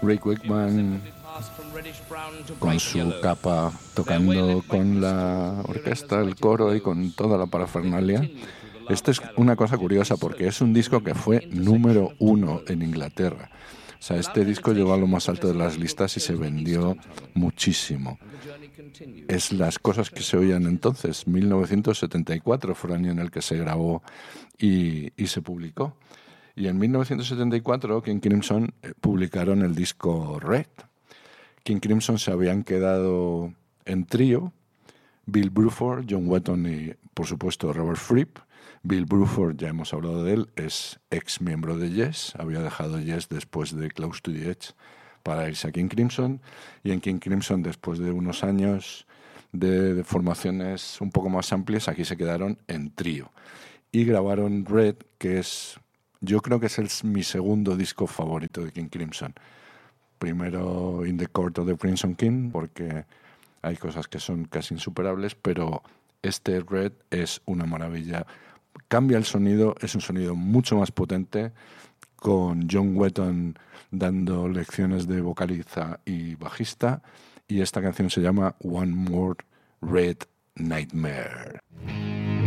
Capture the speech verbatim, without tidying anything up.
Rick Wakeman con su capa tocando con la orquesta, el coro y con toda la parafernalia. Esto es una cosa curiosa porque es un disco que fue número uno en Inglaterra. O sea, este disco llegó a lo más alto de las listas y se vendió muchísimo. Es las cosas que se oían entonces. mil novecientos setenta y cuatro fue el año en el que se grabó y, y se publicó. Y en mil novecientos setenta y cuatro King Crimson publicaron el disco Red. King Crimson se habían quedado en trío, Bill Bruford, John Wetton y, por supuesto, Robert Fripp. Bill Bruford, ya hemos hablado de él, es ex miembro de Yes, había dejado Yes después de Close to the Edge para irse a King Crimson, y en King Crimson, después de unos años de, de formaciones un poco más amplias, aquí se quedaron en trío. Y grabaron Red, que es, yo creo que es el, mi segundo disco favorito de King Crimson. Primero In the Court of the Crimson King, porque hay cosas que son casi insuperables, pero este Red es una maravilla. Cambia el sonido, es un sonido mucho más potente, con John Wetton dando lecciones de vocaliza y bajista, y esta canción se llama One More Red Nightmare.